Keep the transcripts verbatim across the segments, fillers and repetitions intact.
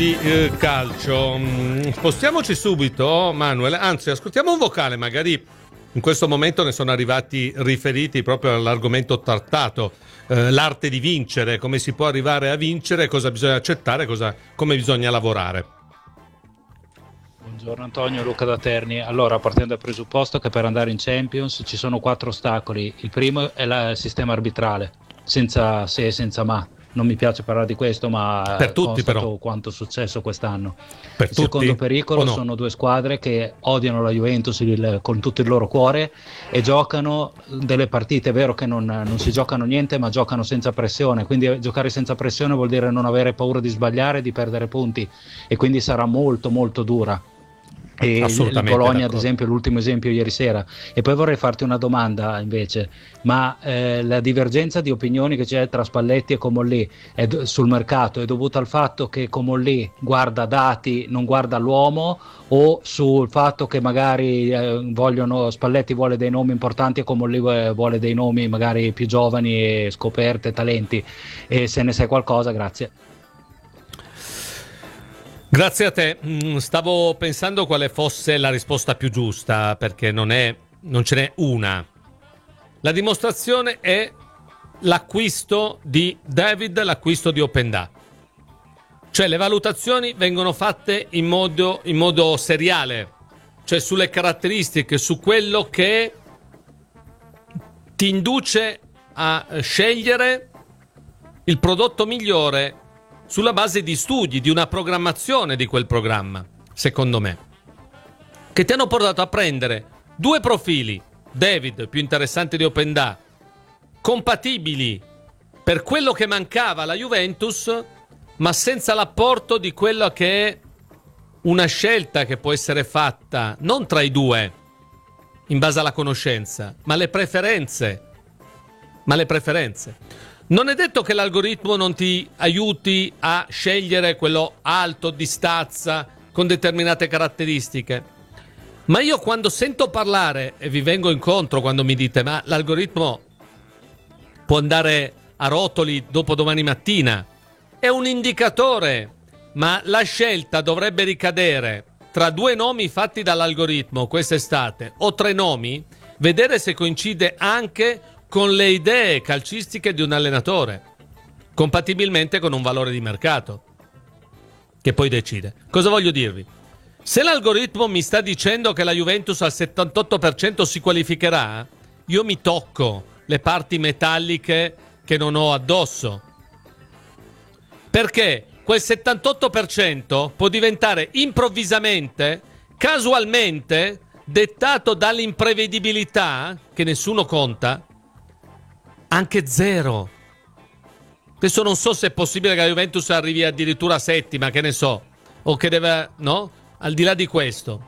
di eh, calcio. Spostiamoci subito, Manuel, anzi ascoltiamo un vocale, magari in questo momento ne sono arrivati riferiti proprio all'argomento trattato, eh, l'arte di vincere, come si può arrivare a vincere, cosa bisogna accettare, cosa, come bisogna lavorare. Buongiorno Antonio, Luca da Terni. Allora, partendo dal presupposto che per andare in Champions ci sono quattro ostacoli. Il primo è la, il sistema arbitrale, senza se e senza ma. Non mi piace parlare di questo, ma per tutti, però, quanto è successo quest'anno. Per il tutti, secondo pericolo no? Sono due squadre che odiano la Juventus il, con tutto il loro cuore e giocano delle partite. È vero che non, non si giocano niente, ma giocano senza pressione. Quindi giocare senza pressione vuol dire non avere paura di sbagliare e di perdere punti, e quindi sarà molto molto dura. E il Bologna, ad esempio, l'ultimo esempio ieri sera. E poi vorrei farti una domanda invece, ma eh, la divergenza di opinioni che c'è tra Spalletti e Comolli è do- sul mercato è dovuta al fatto che Comolli guarda dati, non guarda l'uomo, o sul fatto che magari eh, vogliono Spalletti vuole dei nomi importanti e Comolli vuole dei nomi magari più giovani e scoperte, talenti? E se ne sai qualcosa, grazie. Grazie a te. Stavo pensando quale fosse la risposta più giusta, perché non è, non ce n'è una. La dimostrazione è l'acquisto di David, l'acquisto di Openda. Cioè le valutazioni vengono fatte in modo, in modo seriale, cioè sulle caratteristiche, su quello che ti induce a scegliere il prodotto migliore sulla base di studi, di una programmazione di quel programma, secondo me, che ti hanno portato a prendere due profili, David più interessante di Openda, compatibili per quello che mancava alla Juventus, ma senza l'apporto di quella che è una scelta che può essere fatta non tra i due, in base alla conoscenza, ma le preferenze. Ma le preferenze. Non è detto che l'algoritmo non ti aiuti a scegliere quello alto, di stazza, con determinate caratteristiche. Ma io quando sento parlare, e vi vengo incontro quando mi dite ma l'algoritmo può andare a rotoli dopo domani mattina, è un indicatore, ma la scelta dovrebbe ricadere tra due nomi fatti dall'algoritmo quest'estate, o tre nomi, vedere se coincide anche con le idee calcistiche di un allenatore, compatibilmente con un valore di mercato, che poi decide. Cosa voglio dirvi? Se l'algoritmo mi sta dicendo che la Juventus al settantotto per cento si qualificherà, io mi tocco le parti metalliche che non ho addosso. Perché quel settantotto per cento può diventare improvvisamente, casualmente, dettato dall'imprevedibilità, che nessuno conta, anche zero. Adesso non so se è possibile che la Juventus arrivi addirittura a settima, che ne so, o che deve, no? Al di là di questo.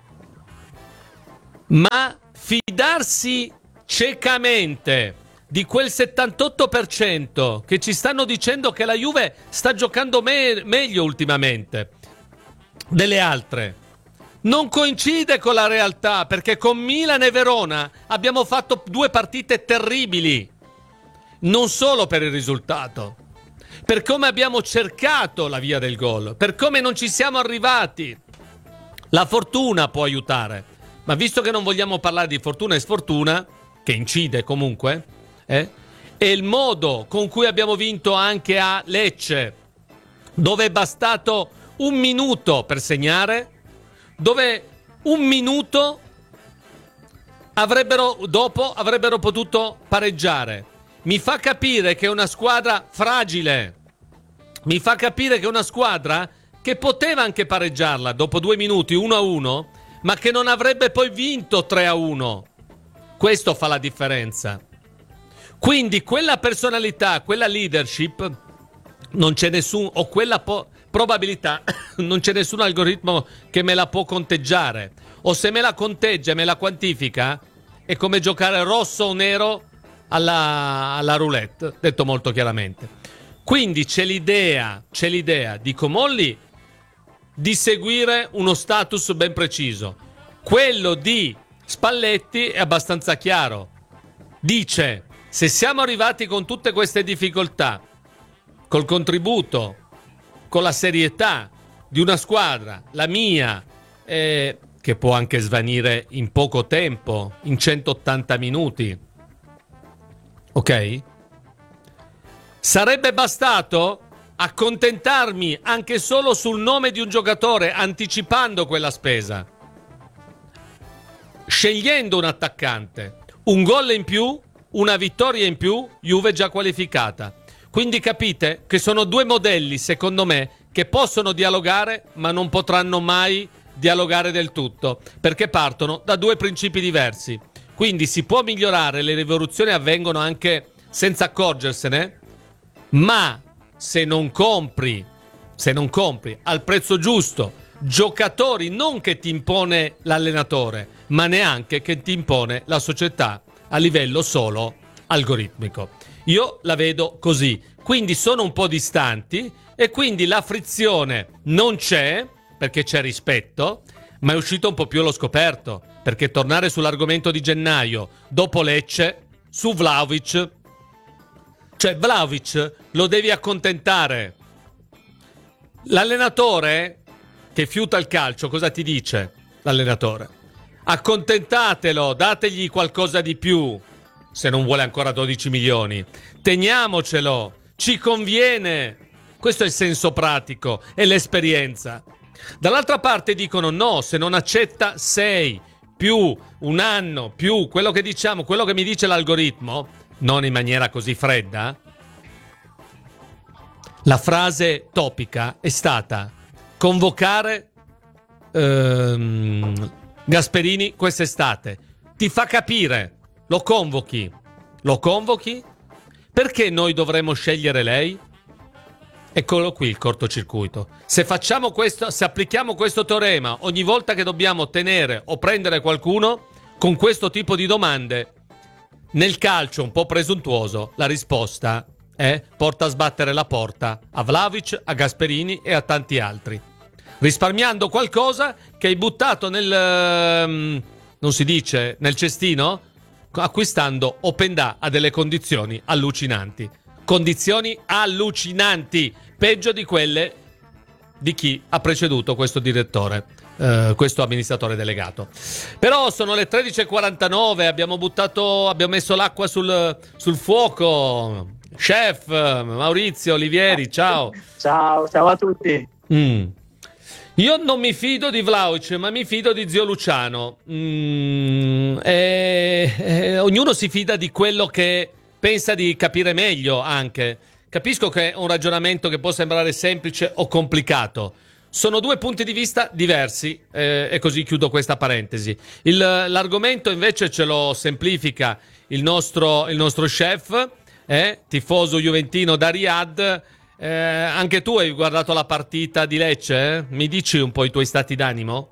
Ma fidarsi ciecamente di quel settantotto per cento che ci stanno dicendo che la Juve sta giocando me- meglio ultimamente delle altre, non coincide con la realtà, perché con Milan e Verona abbiamo fatto due partite terribili. Non solo per il risultato, per come abbiamo cercato la via del gol, per come non ci siamo arrivati. La fortuna può aiutare, ma visto che non vogliamo parlare di fortuna e sfortuna, che incide comunque, eh, e il modo con cui abbiamo vinto anche a Lecce, dove è bastato un minuto per segnare, dove un minuto avrebbero dopo avrebbero potuto pareggiare. Mi fa capire che è una squadra fragile, mi fa capire che è una squadra che poteva anche pareggiarla dopo due minuti, uno a uno, ma che non avrebbe poi vinto tre a uno. Questo fa la differenza. Quindi quella personalità, quella leadership, non c'è nessun, o quella po- probabilità, non c'è nessun algoritmo che me la può conteggiare. O se me la conteggia e me la quantifica, è come giocare rosso o nero alla, alla roulette, detto molto chiaramente. Quindi c'è l'idea, c'è l'idea di Comolli di seguire uno status ben preciso. Quello di Spalletti è abbastanza chiaro. Dice: se siamo arrivati con tutte queste difficoltà, col contributo, con la serietà di una squadra, la mia, eh, che può anche svanire in poco tempo, in centottanta minuti, ok? Sarebbe bastato accontentarmi anche solo sul nome di un giocatore, anticipando quella spesa, scegliendo un attaccante, un gol in più, una vittoria in più, Juve già qualificata. Quindi capite che sono due modelli, secondo me, che possono dialogare, ma non potranno mai dialogare del tutto, perché partono da due principi diversi. Quindi si può migliorare, le rivoluzioni avvengono anche senza accorgersene, ma se non compri, se non compri al prezzo giusto giocatori non che ti impone l'allenatore, ma neanche che ti impone la società a livello solo algoritmico. Io la vedo così, quindi sono un po' distanti e quindi la frizione non c'è, perché c'è rispetto, ma è uscito un po' più allo scoperto, perché tornare sull'argomento di gennaio dopo Lecce su Vlahovic, cioè Vlahovic lo devi accontentare. L'allenatore che fiuta il calcio cosa ti dice? L'allenatore: accontentatelo, dategli qualcosa di più, se non vuole ancora dodici milioni, teniamocelo, ci conviene. Questo è il senso pratico e l'esperienza. Dall'altra parte dicono no, se non accetta sei più un anno più quello che diciamo, quello che mi dice l'algoritmo, non in maniera così fredda. La frase topica è stata convocare ehm, Gasperini quest'estate. Ti fa capire, lo convochi, lo convochi, perché noi dovremmo scegliere lei? Eccolo qui il cortocircuito. Se facciamo questo, se applichiamo questo teorema ogni volta che dobbiamo tenere o prendere qualcuno con questo tipo di domande, nel calcio un po' presuntuoso la risposta è porta a sbattere la porta a Vlahovic, a Gasperini e a tanti altri, risparmiando qualcosa che hai buttato nel um, non si dice nel cestino, acquistando Openda a delle condizioni allucinanti. Condizioni allucinanti, peggio di quelle di chi ha preceduto questo direttore, eh, questo amministratore delegato. Però sono le tredici e quarantanove, abbiamo buttato, abbiamo messo l'acqua sul, sul fuoco. Chef Maurizio Olivieri, ciao. Ciao, ciao a tutti. Mm. Io non mi fido di Vlahovic, ma mi fido di zio Luciano. Mm, e, e, ognuno si fida di quello che pensa di capire meglio anche. Capisco che è un ragionamento che può sembrare semplice o complicato. Sono due punti di vista diversi eh, e così chiudo questa parentesi. Il, l'argomento invece ce lo semplifica il nostro, il nostro chef, eh, tifoso juventino da Riyadh. Eh, anche tu hai guardato la partita di Lecce? Eh? Mi dici un po' i tuoi stati d'animo?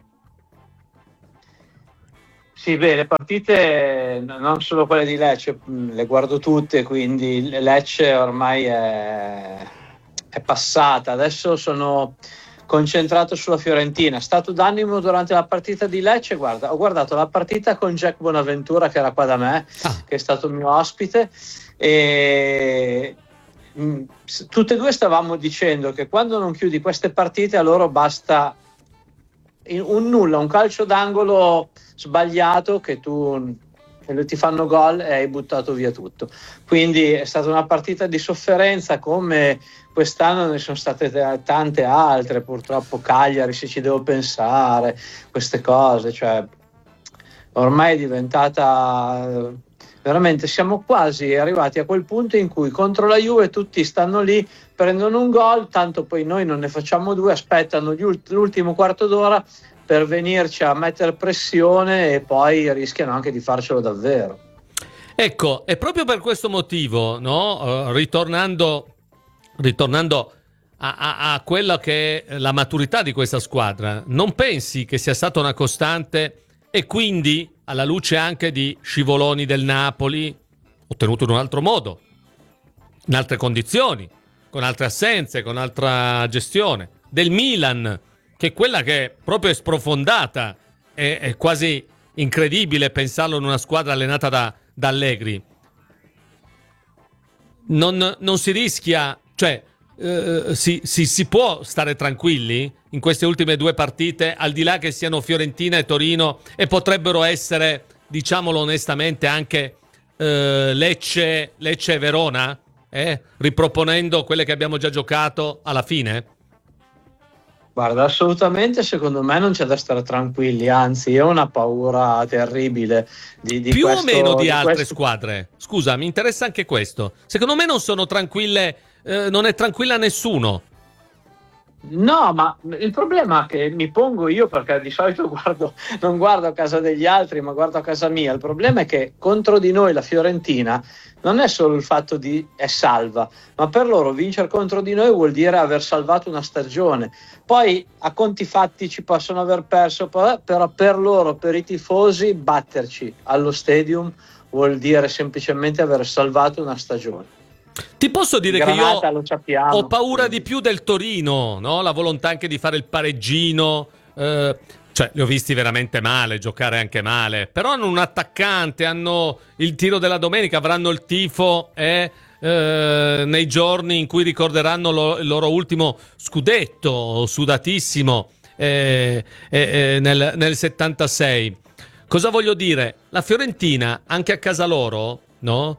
Sì, beh, le partite non solo quelle di Lecce, le guardo tutte, quindi Lecce ormai è, è passata. Adesso sono concentrato sulla Fiorentina. Stato d'animo durante la partita di Lecce, guarda, ho guardato la partita con Jack Bonaventura che era qua da me, ah. che è stato il mio ospite, e mh, tutte e due stavamo dicendo che quando non chiudi queste partite a loro basta un nulla, un calcio d'angolo sbagliato che tu che ti fanno gol e hai buttato via tutto. Quindi è stata una partita di sofferenza, come quest'anno ne sono state tante altre, purtroppo. Cagliari, se ci devo pensare, queste cose, cioè ormai è diventata veramente, siamo quasi arrivati a quel punto in cui contro la Juve tutti stanno lì, prendono un gol, tanto poi noi non ne facciamo due, aspettano ult- l'ultimo quarto d'ora per venirci a mettere pressione e poi rischiano anche di farcelo davvero. Ecco, è proprio per questo motivo, no? Uh, ritornando, ritornando a, a, a quella che è la maturità di questa squadra, non pensi che sia stata una costante e quindi, alla luce anche di scivoloni del Napoli, ottenuto in un altro modo, in altre condizioni, con altre assenze, con altra gestione, del Milan, che è quella che proprio è sprofondata, è, è quasi incredibile pensarlo in una squadra allenata da, da Allegri. Non, non si rischia, cioè eh, si, si, si può stare tranquilli in queste ultime due partite, al di là che siano Fiorentina e Torino, e potrebbero essere, diciamolo onestamente, anche eh, Lecce, Lecce e Verona, eh? riproponendo quelle che abbiamo già giocato alla fine? Guarda, assolutamente secondo me non c'è da stare tranquilli, anzi io ho una paura terribile di, di più questo, o meno di, di altre questo... squadre. Scusa, mi interessa anche questo. Secondo me non sono tranquille, eh, non è tranquilla nessuno. No, ma il problema che mi pongo io, perché di solito guardo, non guardo a casa degli altri, ma guardo a casa mia. Il problema è che contro di noi la Fiorentina non è solo il fatto di è salva, ma per loro vincere contro di noi vuol dire aver salvato una stagione. Poi a conti fatti ci possono aver perso, però per loro, per i tifosi, batterci allo Stadium vuol dire semplicemente aver salvato una stagione. Ti posso dire Granata, che io lo sappiamo, ho paura quindi. di più del Torino, no? La volontà anche di fare il pareggino, eh, cioè li ho visti veramente male, giocare anche male, però hanno un attaccante, hanno il tiro della domenica, avranno il tifo eh, eh, nei giorni in cui ricorderanno lo, il loro ultimo scudetto sudatissimo eh, eh, nel, nel settantasei. Cosa voglio dire? La Fiorentina, anche a casa loro, no?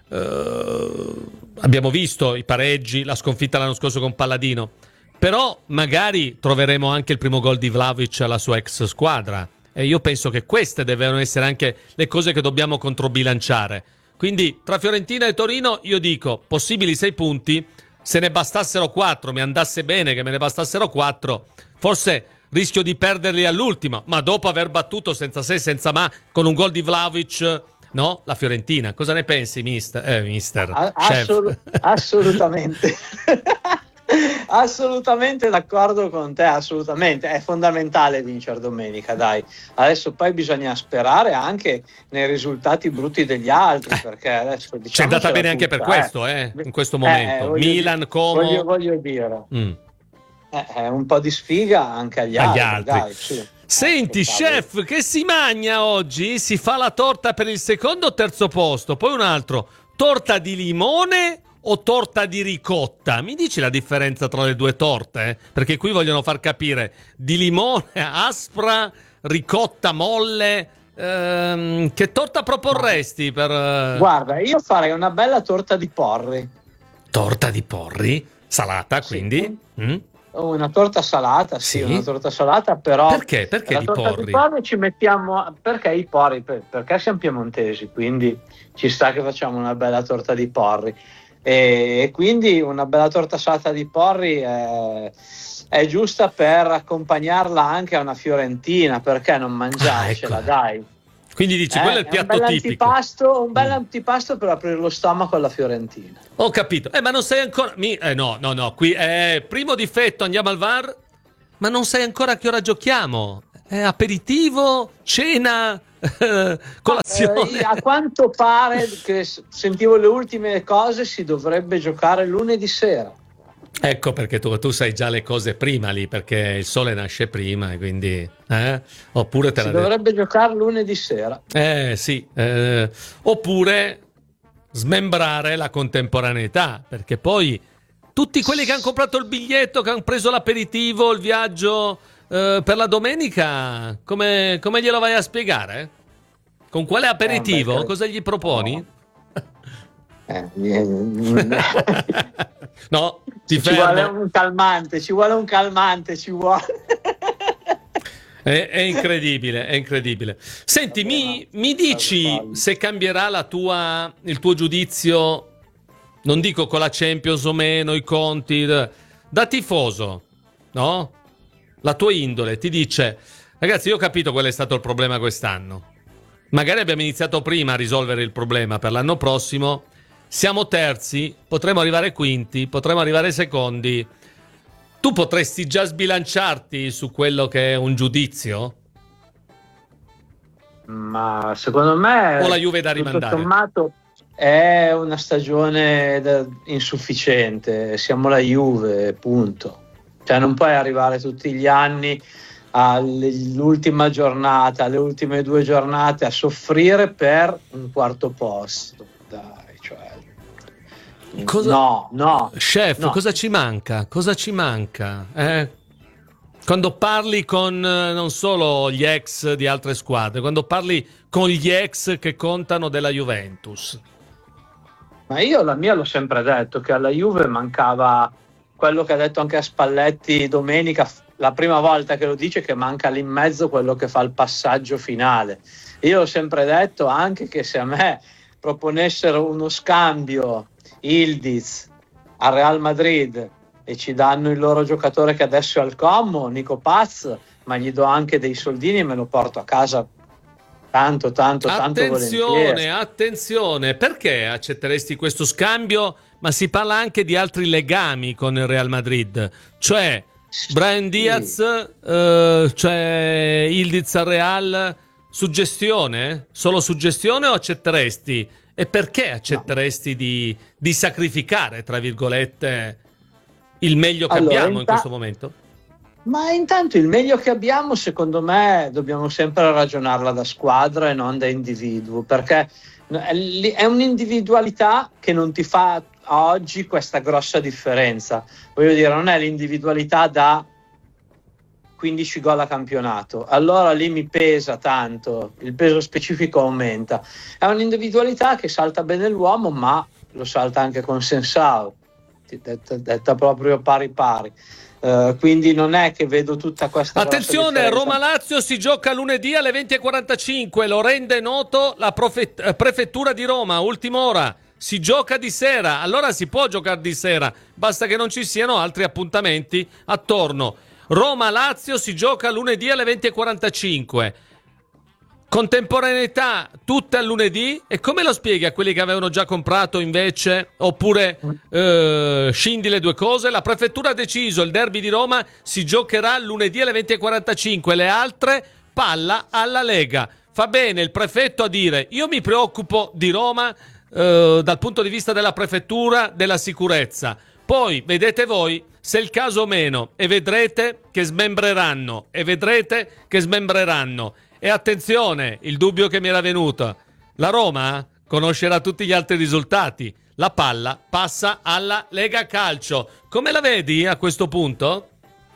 Uh, abbiamo visto i pareggi, la sconfitta l'anno scorso con Palladino, però magari troveremo anche il primo gol di Vlahovic alla sua ex squadra, e io penso che queste devono essere anche le cose che dobbiamo controbilanciare. Quindi tra Fiorentina e Torino io dico possibili sei punti, se ne bastassero quattro, mi andasse bene che me ne bastassero quattro, forse rischio di perderli all'ultimo, ma dopo aver battuto senza se senza ma con un gol di Vlahovic, no? La Fiorentina. Cosa ne pensi, mister? Eh, mister. A- assol- assolutamente. Assolutamente d'accordo con te, assolutamente. È fondamentale vincere domenica, dai. Adesso poi bisogna sperare anche nei risultati brutti degli altri, perché adesso diciamo c'è andata bene tutta, anche per eh. questo, eh, in questo momento. Eh, Milan, dire, Como. Voglio, voglio dire. Mm. Eh, è un po' di sfiga anche agli, agli altri, altri. dai, sì. Senti, eh, chef, che si magna oggi? Si fa la torta per il secondo o terzo posto? Poi un altro, torta di limone o torta di ricotta? Mi dici la differenza tra le due torte? Perché qui vogliono far capire di limone aspra, ricotta molle. Ehm, che torta proporresti per... Guarda, io farei una bella torta di porri. Torta di porri? Salata, quindi? Sì. Mm? Una torta salata, sì, Sì? una torta salata, però Perché? Perché la di torta porri? di porri ci mettiamo, perché i porri? Per- perché siamo piemontesi, quindi ci sta che facciamo una bella torta di porri, e, e quindi una bella torta salata di porri è, è giusta per accompagnarla anche a una fiorentina, perché non mangiarcela, Ah, ecco. dai. Quindi dici, Eh, quello è il un piatto bel tipico. antipasto, un bel Mm. antipasto per aprire lo stomaco alla fiorentina. Ho capito. Eh, ma non sai ancora... Mi... Eh, no, no, no. Qui è primo difetto, andiamo al V A R. Ma non sai ancora a che ora giochiamo. È aperitivo, cena, colazione. Eh, a quanto pare, che s- sentivo le ultime cose, si dovrebbe giocare lunedì sera. Ecco perché tu, tu sai già le cose prima lì, perché il sole nasce prima e quindi... Eh? Oppure te Si la... dovrebbe giocare lunedì sera. Eh, sì. Eh, oppure smembrare la contemporaneità, perché poi tutti quelli che hanno comprato il biglietto, che hanno preso l'aperitivo, il viaggio eh, per la domenica, come, come glielo vai a spiegare? Con quale aperitivo? Eh, beh, Cosa gli proponi? Eh, niente. No, ti ci vuole fermo. un calmante, ci vuole un calmante, ci vuole. È, è incredibile, è incredibile. Senti, mi, mi dici se cambierà la tua, il tuo giudizio, non dico con la Champions o meno, i conti, da, da tifoso, no? La tua indole ti dice, ragazzi, io ho capito qual è stato il problema quest'anno. Magari abbiamo iniziato prima a risolvere il problema per l'anno prossimo. Siamo terzi, potremo arrivare quinti, potremo arrivare secondi. Tu potresti già sbilanciarti su quello che è un giudizio? Ma secondo me O la Juve è da tutto rimandare? sommato è una stagione da- insufficiente. Siamo la Juve, punto. Cioè non puoi arrivare tutti gli anni all'ultima giornata, alle ultime due giornate a soffrire per un quarto posto. Dai, cioè Cosa... No, no. Chef, no. cosa ci manca? Cosa ci manca? Eh? Quando parli con non solo gli ex di altre squadre, quando parli con gli ex che contano della Juventus. Ma io la mia l'ho sempre detto, che alla Juve mancava quello che ha detto anche a Spalletti domenica, la prima volta che lo dice, che manca lì in mezzo quello che fa il passaggio finale. Io ho sempre detto anche che se a me proponessero uno scambio Yildiz al Real Madrid e ci danno il loro giocatore che adesso è al Como, Nico Paz, ma gli do anche dei soldini e me lo porto a casa tanto, tanto, tanto attenzione, volentieri. attenzione, perché accetteresti questo scambio? Ma si parla anche di altri legami con il Real Madrid, cioè Brahim Diaz, eh, cioè Yildiz al Real, suggestione? Solo suggestione o accetteresti? E perché accetteresti no. di, di sacrificare, tra virgolette, il meglio che allora, abbiamo in, in ta- questo momento? Ma intanto il meglio che abbiamo, secondo me, dobbiamo sempre ragionarla da squadra e non da individuo, perché è un'individualità che non ti fa a oggi questa grossa differenza. Voglio dire, non è l'individualità da quindici gol a campionato, allora lì mi pesa tanto, il peso specifico aumenta. È un'individualità che salta bene l'uomo, ma lo salta anche con Sensao, detta, detta proprio pari pari. Uh, quindi non è che vedo tutta questa attenzione, Roma-Lazio si gioca lunedì alle venti e quarantacinque, lo rende noto la profe- prefettura di Roma, ultima ora, si gioca di sera, allora si può giocare di sera, basta che non ci siano altri appuntamenti attorno. Roma-Lazio si gioca lunedì alle venti e quarantacinque, contemporaneità tutte al lunedì. E come lo spieghi a quelli che avevano già comprato invece, oppure eh, scindi le due cose? La prefettura ha deciso, il derby di Roma si giocherà lunedì alle venti e quarantacinque, le altre palla alla Lega. Fa bene il prefetto a dire: io mi preoccupo di Roma eh, dal punto di vista della prefettura, della sicurezza, poi vedete voi se è il caso o meno, e vedrete che smembreranno e vedrete che smembreranno. E attenzione, il dubbio che mi era venuto: la Roma conoscerà tutti gli altri risultati, la palla passa alla Lega Calcio. Come la vedi a questo punto?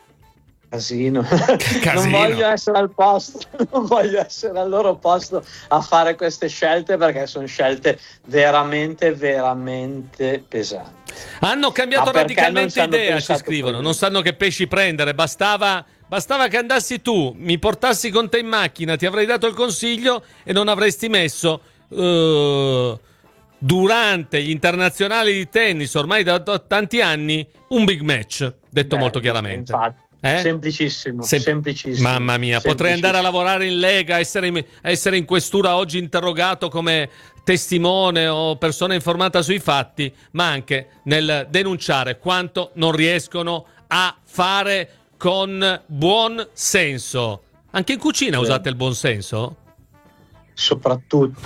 Casino. Casino. Non voglio essere al posto, non voglio essere al loro posto a fare queste scelte, perché sono scelte veramente, veramente pesanti. Hanno cambiato radicalmente idea, ci scrivono, così. Non sanno che pesci prendere, bastava... Bastava che andassi tu, mi portassi con te in macchina, ti avrei dato il consiglio e non avresti messo uh, durante gli internazionali di tennis, ormai da, da tanti anni, un big match, detto Beh, molto chiaramente. Infatti, eh? semplicissimo, Sem- semplicissimo. Mamma mia, potrei andare a lavorare in Lega, essere in, essere in questura oggi interrogato come testimone o persona informata sui fatti, ma anche nel denunciare quanto non riescono a fare con buon senso. Anche in cucina sì. Usate il buon senso? Soprattutto.